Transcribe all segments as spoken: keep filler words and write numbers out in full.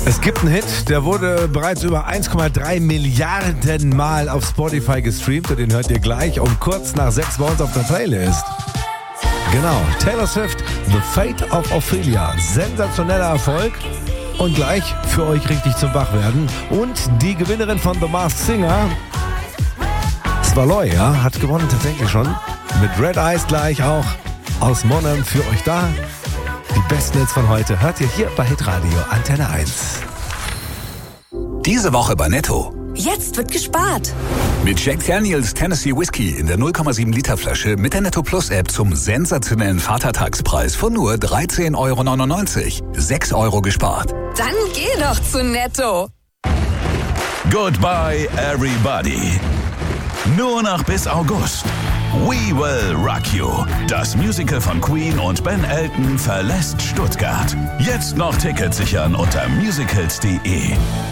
Es gibt einen Hit, der wurde bereits über eins Komma drei Milliarden Mal auf Spotify gestreamt und den hört ihr gleich um kurz nach sechs bei uns auf der Playlist. Genau, Taylor Swift, The Fate of Ophelia. Sensationeller Erfolg und gleich für euch richtig zum Wachwerden. Und die Gewinnerin von The Masked Singer, Svaloy, ja, hat gewonnen tatsächlich schon. Mit Red Eyes gleich auch aus Monheim für euch da. Die besten Hits von heute hört ihr hier bei Hitradio Antenne eins. Diese Woche bei Netto. Jetzt wird gespart. Mit Jack Daniels Tennessee Whiskey in der null Komma sieben Liter Flasche mit der Netto Plus App zum sensationellen Vatertagspreis von nur dreizehn Euro neunundneunzig. sechs Euro gespart. Dann geh doch zu Netto. Goodbye everybody. Nur noch bis August. We Will Rock You. Das Musical von Queen und Ben Elton verlässt Stuttgart. Jetzt noch Tickets sichern unter musicals punkt de.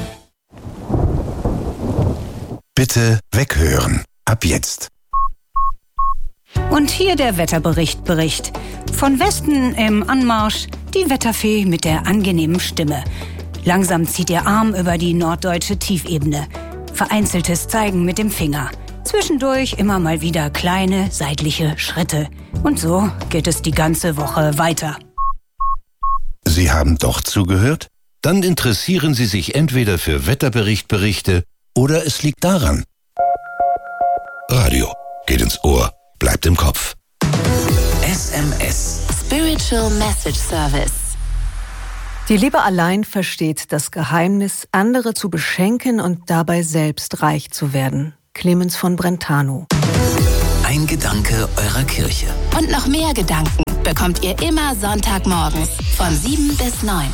Bitte weghören. Ab jetzt. Und hier der Wetterbericht Bericht. Von Westen im Anmarsch die Wetterfee mit der angenehmen Stimme. Langsam zieht ihr Arm über die norddeutsche Tiefebene. Vereinzeltes Zeigen mit dem Finger. Zwischendurch immer mal wieder kleine seitliche Schritte. Und so geht es die ganze Woche weiter. Sie haben doch zugehört? Dann interessieren Sie sich entweder für Wetterberichtberichte oder es liegt daran. Radio geht ins Ohr, bleibt im Kopf. S M S. Spiritual Message Service. Die Liebe allein versteht das Geheimnis, andere zu beschenken und dabei selbst reich zu werden. Clemens von Brentano. Ein Gedanke eurer Kirche. Und noch mehr Gedanken bekommt ihr immer Sonntagmorgens von sieben bis neun.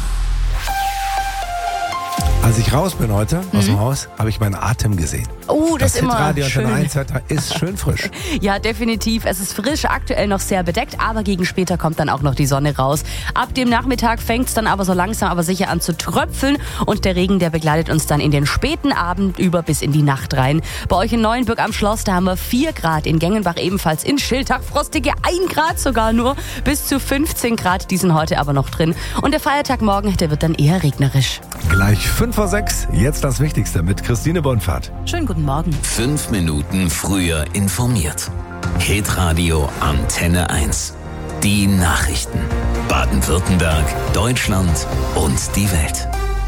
Als ich raus bin heute mhm. aus dem Haus, habe ich meinen Atem gesehen. Oh, das, das ist immer Hitradio schön. eins ist schön frisch. Ja, definitiv. Es ist frisch, aktuell noch sehr bedeckt, aber gegen später kommt dann auch noch die Sonne raus. Ab dem Nachmittag fängt es dann aber so langsam, aber sicher an zu tröpfeln und der Regen, der begleitet uns dann in den späten Abend über bis in die Nacht rein. Bei euch in Neuenburg am Schloss, da haben wir vier Grad, in Gengenbach ebenfalls, in Schiltach frostige ein Grad sogar nur, bis zu fünfzehn Grad, die sind heute aber noch drin. Und der Feiertag morgen, der wird dann eher regnerisch. Gleich fünf vor sechs, jetzt das Wichtigste mit Christine Bonfahrt. Schönen guten Morgen. Fünf Minuten früher informiert. Hitradio Antenne eins. Die Nachrichten. Baden-Württemberg, Deutschland und die Welt.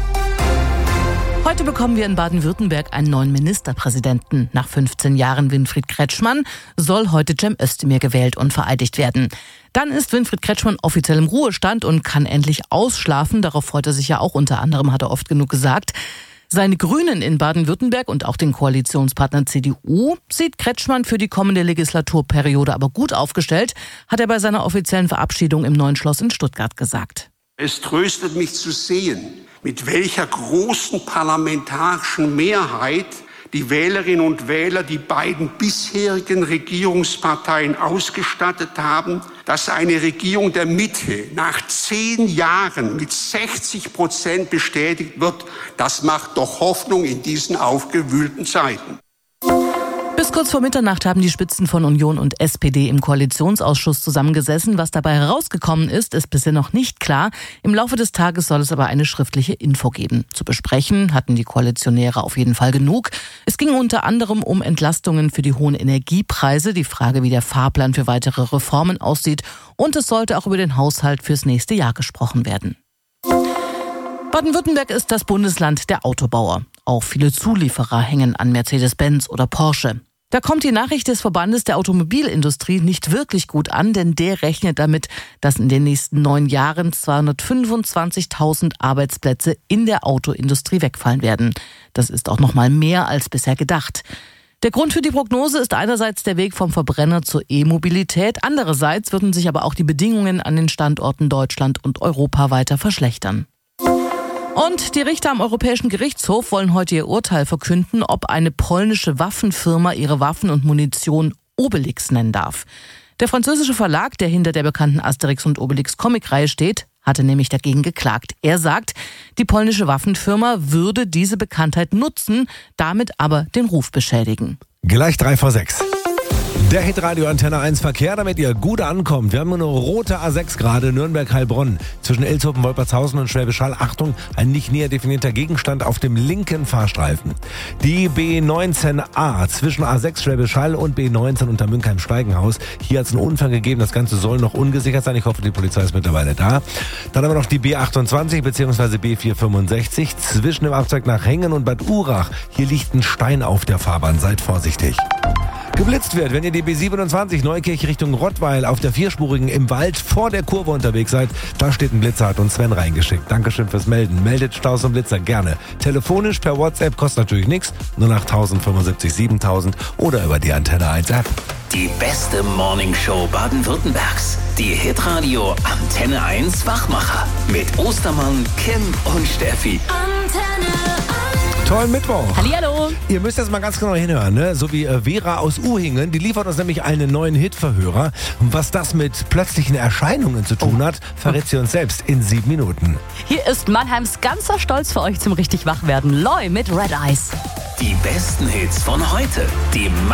Heute bekommen wir in Baden-Württemberg einen neuen Ministerpräsidenten. Nach fünfzehn Jahren Winfried Kretschmann soll heute Cem Özdemir gewählt und vereidigt werden. Dann ist Winfried Kretschmann offiziell im Ruhestand und kann endlich ausschlafen. Darauf freut er sich ja auch unter anderem, hat er oft genug gesagt. Seine Grünen in Baden-Württemberg und auch den Koalitionspartner C D U sieht Kretschmann für die kommende Legislaturperiode aber gut aufgestellt, hat er bei seiner offiziellen Verabschiedung im Neuen Schloss in Stuttgart gesagt. Es tröstet mich zu sehen, mit welcher großen parlamentarischen Mehrheit die Wählerinnen und Wähler die beiden bisherigen Regierungsparteien ausgestattet haben, dass eine Regierung der Mitte nach zehn Jahren mit sechzig Prozent bestätigt wird. Das macht doch Hoffnung in diesen aufgewühlten Zeiten. Bis kurz vor Mitternacht haben die Spitzen von Union und S P D im Koalitionsausschuss zusammengesessen. Was dabei herausgekommen ist, ist bisher noch nicht klar. Im Laufe des Tages soll es aber eine schriftliche Info geben. Zu besprechen hatten die Koalitionäre auf jeden Fall genug. Es ging unter anderem um Entlastungen für die hohen Energiepreise, die Frage, wie der Fahrplan für weitere Reformen aussieht. Und es sollte auch über den Haushalt fürs nächste Jahr gesprochen werden. Baden-Württemberg ist das Bundesland der Autobauer. Auch viele Zulieferer hängen an Mercedes-Benz oder Porsche. Da kommt die Nachricht des Verbandes der Automobilindustrie nicht wirklich gut an, denn der rechnet damit, dass in den nächsten neun Jahren zweihundertfünfundzwanzigtausend Arbeitsplätze in der Autoindustrie wegfallen werden. Das ist auch noch mal mehr als bisher gedacht. Der Grund für die Prognose ist einerseits der Weg vom Verbrenner zur E-Mobilität, andererseits würden sich aber auch die Bedingungen an den Standorten Deutschland und Europa weiter verschlechtern. Und die Richter am Europäischen Gerichtshof wollen heute ihr Urteil verkünden, ob eine polnische Waffenfirma ihre Waffen und Munition Obelix nennen darf. Der französische Verlag, der hinter der bekannten Asterix und Obelix Comicreihe steht, hatte nämlich dagegen geklagt. Er sagt, die polnische Waffenfirma würde diese Bekanntheit nutzen, damit aber den Ruf beschädigen. Gleich drei vor sechs. Der Hitradio Antenne eins Verkehr, damit ihr gut ankommt. Wir haben eine rote A sechs gerade, Nürnberg-Heilbronn. Zwischen Ilshofen, Wolpertshausen und Schwäbisch Hall. Achtung, ein nicht näher definierter Gegenstand auf dem linken Fahrstreifen. Die B neunzehn A zwischen A sechs Schwäbisch Hall und B neunzehn unter Münkheim-Steigenhaus. Hier hat es einen Unfall gegeben. Das Ganze soll noch ungesichert sein. Ich hoffe, die Polizei ist mittlerweile da. Dann haben wir noch die B achtundzwanzig bzw. B vierhundertfünfundsechzig zwischen dem Abzweig nach Hengen und Bad Urach. Hier liegt ein Stein auf der Fahrbahn. Seid vorsichtig. Geblitzt wird, wenn ihr die B siebenundzwanzig Neukirch Richtung Rottweil auf der vierspurigen im Wald vor der Kurve unterwegs seid. Da steht ein Blitzer, hat uns Sven reingeschickt. Dankeschön fürs Melden. Meldet Staus und Blitzer gerne. Telefonisch per WhatsApp, kostet natürlich nichts. null acht tausend fünfundsiebzig siebentausend oder über die Antenne eins App. Die beste Morningshow Baden-Württembergs. Die Hitradio Antenne eins Wachmacher. Mit Ostermann, Kim und Steffi. Antenne eins. Tollen Mittwoch. Hallihallo. Ihr müsst jetzt mal ganz genau hinhören, ne? So wie äh, Vera aus Uhingen, die liefert uns nämlich einen neuen Hitverhörer. Und was das mit plötzlichen Erscheinungen zu tun hat, verrät sie uns selbst in sieben Minuten. Hier ist Mannheims ganzer Stolz für euch zum richtig Wachwerden. Loy mit Red Eyes. Die besten Hits von heute. Die